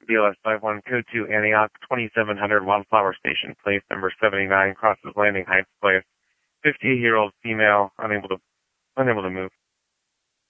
BLS 51, code 2 Antioch, 2700 Wildflower Station, place number 79, crosses Landing Heights Place. 58-year-old female, unable to move.